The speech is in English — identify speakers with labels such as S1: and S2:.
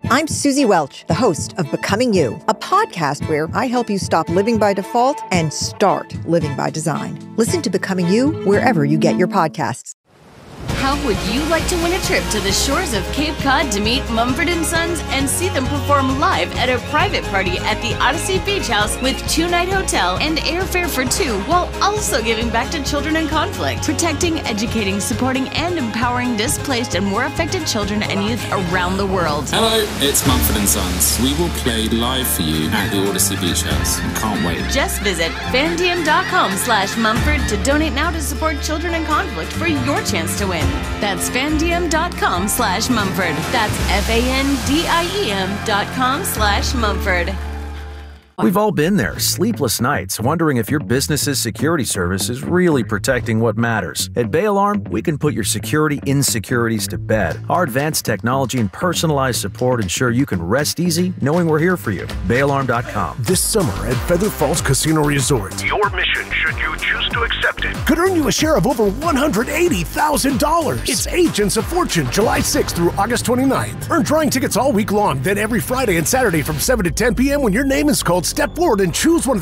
S1: I'm Susie Welch, the host of Becoming You, a podcast where I help you stop living by default and start living by design. Listen to Becoming You wherever you get your podcasts.
S2: How would you like to win a trip to the shores of Cape Cod to meet Mumford & Sons and see them perform live at a private party at the Odyssey Beach House with 2-night hotel and airfare for two, while also giving back to children in conflict, protecting, educating, supporting, and empowering displaced and war affected children and youth around the world?
S3: Hello, it's Mumford & Sons. We will play live for you at the Odyssey Beach House. Can't wait.
S2: Just visit fandiem.com/Mumford to donate now to support children in conflict for your chance to win. That's fandiem.com/Mumford. That's FANDIEM.com/Mumford.
S4: We've all been there, sleepless nights, wondering if your business's security service is really protecting what matters. At Bay Alarm, we can put your security insecurities to bed. Our advanced technology and personalized support ensure you can rest easy knowing we're here for you. BayAlarm.com.
S5: This summer at Feather Falls Casino Resort,
S6: your mission, should you choose to accept it,
S5: could earn you a share of over $180,000. It's Agents of Fortune, July 6th through August 29th. Earn drawing tickets all week long, then every Friday and Saturday from 7 to 10 p.m. when your name is called, step forward and choose one of